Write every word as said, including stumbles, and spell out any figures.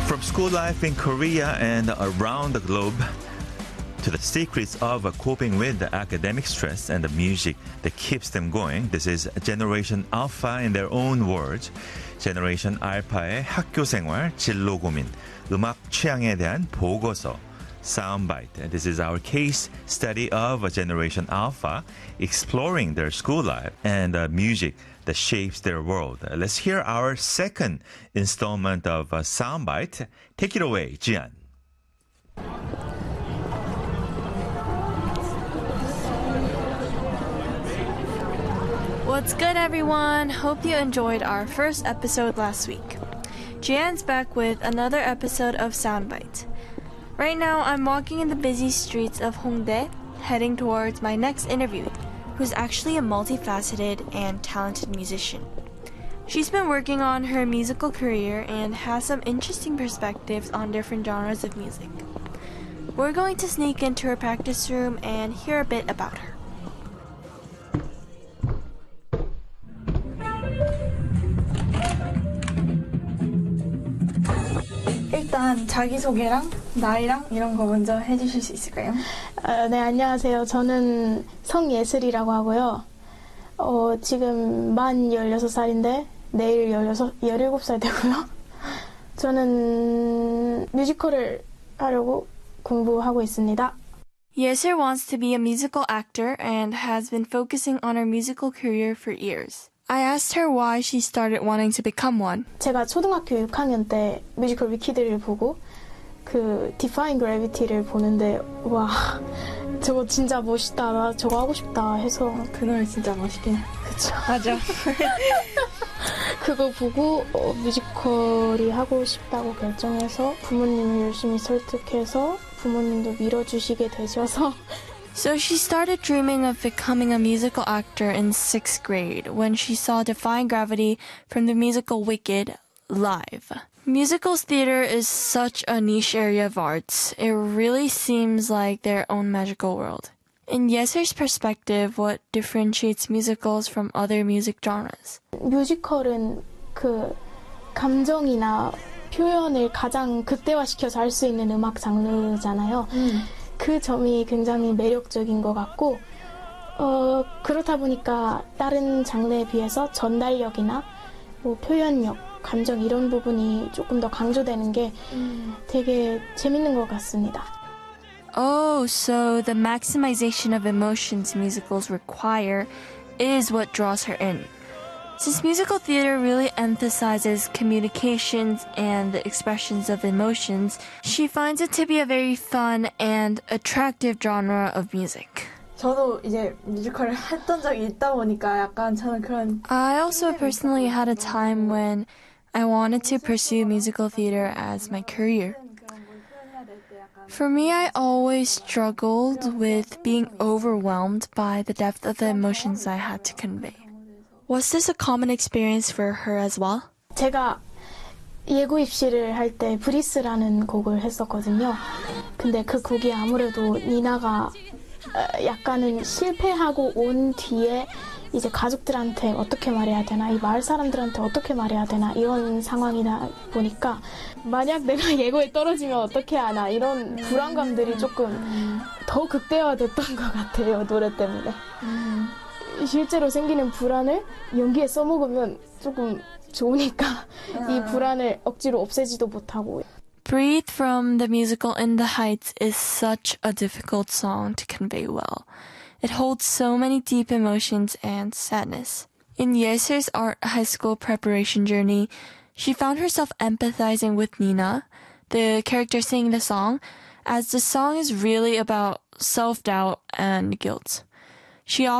From school life in Korea and around the globe to the secrets of coping with the academic stress and the music that keeps them going. This is Generation Alpha in their own words. Generation Alpha의 학교 생활, 진로 고민, 음악 취향에 대한 보고서, Soundbite. This is our case study of a Generation Alpha exploring their school life and uh, music that shapes their world. Uh, let's hear our second installment of uh, Soundbite. Take it away, Jian. What's good, everyone? Hope you enjoyed our first episode last week. Jian's back with another episode of Soundbite. Right now, I'm walking in the busy streets of Hongdae, heading towards my next interview, who's actually a multifaceted and talented musician. She's been working on her musical career and has some interesting perspectives on different genres of music. We're going to sneak into her practice room and hear a bit about her. 일단 자기소개랑 나이랑 이런 거 먼저 해주실 수 있을까요? 아, 네, 안녕하세요. 저는 성예슬이라고 하고요. 어, 지금 만 열여섯 살인데 내일 열여섯, 열일곱 살 되고요. 저는 뮤지컬을 하려고 공부하고 있습니다. Yeser wants to be a musical actor and has been focusing on her musical career for years. I asked her why she started wanting to become one. 제가 초등학교 육 학년 때 뮤지컬 위키드를 보고 그 Defying Gravity를 보는데 와 저거 진짜 멋있다, 나 저거 하고 싶다 해서 그 노래 진짜 멋있긴 해. 그쵸. 맞아. 그거 보고 어, 뮤지컬이 하고 싶다고 결정해서 부모님을 열심히 설득해서 부모님도 밀어주시게 되셔서 So she started dreaming of becoming a musical actor in sixth grade when she saw Defying Gravity from the musical Wicked live. Musicals theater is such a niche area of arts. It really seems like their own magical world. In Yeser's perspective, what differentiates musicals from other music genres? 뮤지컬은 그 감정이나 표현을 가장 극대화시켜서 할 수 있는 음악 장르잖아요. 음. 그 점이 굉장히 매력적인 것 같고 어, 그렇다 보니까 다른 장르에 비해서 전달력이나 뭐 표현력, 감정 이런 부분이 조금 더 강조되는 게 음. 되게 재밌는 것 같습니다. Oh, so the maximization of emotions musicals require is what draws her in. Since musical theater really emphasizes communications and the expressions of emotions, she finds it to be a very fun and attractive genre of music. 저도 이제 뮤지컬을 했던 적이 있다 보니까 약간 저는 그런 I also personally had a time when I wanted to pursue musical theater as my career. For me, I always struggled with being overwhelmed by the depth of the emotions I had to convey. Was this a common experience for her as well? 제가 예고 입시를 할 때 브리스라는 곡을 했었거든요. 근데 그 곡이 아무래도 니나가 약간은 실패하고 온 뒤에 이제 가족들한테 어떻게 말해야 되나, 이 마을 사람들한테 어떻게 말해야 되나 이런 상황이다 보니까 만약 내가 예고에 떨어지면 어떻게 하나 이런 불안감들이 조금 더 극대화됐던 것 같아요, 노래 때문에. 실제로 생기는 불안을 연기에 써먹으면 조금 좋으니까 이 불안을 억지로 없애지도 못하고. Breathe from the musical In the Heights is such a difficult song to convey well. It holds so many deep emotions and sadness. In Yeser's art high school preparation journey, she found herself empathizing with Nina, the character singing the song, as the song is really about self-doubt and guilt. She